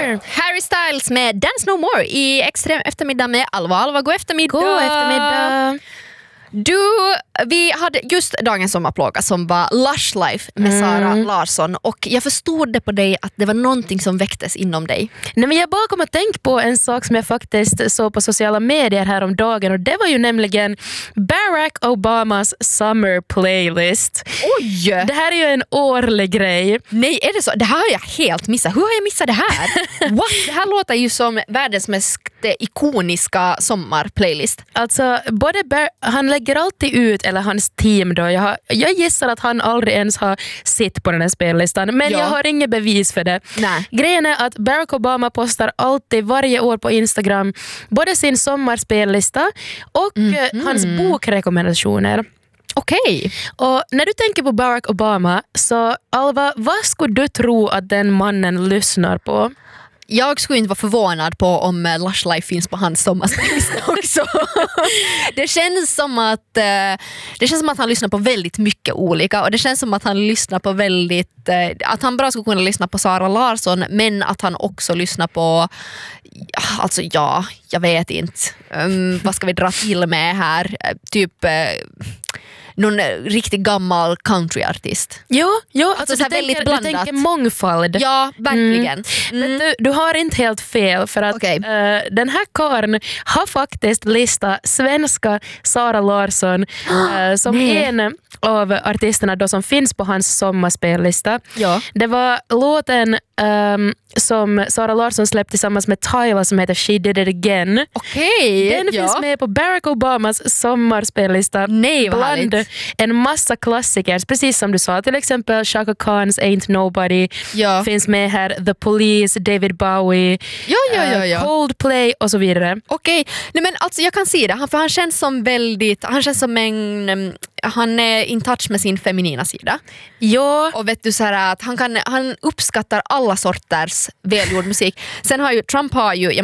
here. Harry Styles med Dance No More i Extrem eftermiddag med Alva. God eftermiddag. God eftermiddag. Vi hade just dagens sommarplåga som var Lush Life med Sara Larsson, och jag förstod det på dig att det var någonting som väcktes inom dig. Nej, men jag bara kom att tänka på en sak som jag faktiskt såg på sociala medier här om dagen, och det var ju nämligen Barack Obamas Summer Playlist. Oj! Det här är ju en årlig grej. Nej, är det så? Det här har jag helt missat. Hur har jag missat det här? What? Det här låter ju som världens mest ikoniska sommarplaylist. Alltså, han lägger alltid ut, eller hans team då, jag gissar att han aldrig ens har sett på den här spellistan, men jag har inget bevis för det. Nej. Grejen är att Barack Obama postar alltid varje år på Instagram både sin sommarspellista och hans bokrekommendationer. Okej. Och när du tänker på Barack Obama, så Alva, vad skulle du tro att den mannen lyssnar på? Jag skulle inte vara förvånad på om Lush Life finns på hans sommarspellista också. Det känns som att han lyssnar på väldigt mycket olika, och det känns som att han lyssnar på att han bra skulle kunna lyssna på Sara Larsson, men att han också lyssnar på, alltså jag vet inte, vad ska vi dra till med här, typ någon riktigt gammal countryartist. Ja, alltså du tänker mångfald. Ja, verkligen. Men du har inte helt fel, för att den här karn har faktiskt listat svenska Sara Larsson som en av artisterna då som finns på hans sommarspellista. Ja. Det var låten som Sara Larsson släppte tillsammans med Tyla som heter She Did It Again. Okej. Den finns med på Barack Obamas sommarspellista. Nej, vad bland härligt. En massa klassiker, precis som du sa, till exempel Chaka Khan's Ain't Nobody finns med här, The Police, David Bowie, Coldplay och så vidare. Okej. Nej, men alltså jag kan se det, för han känns som han är in touch med sin feminina sida. Ja. Och vet du så här att han uppskattar alla sorters välgjord musik. Sen har ju Trump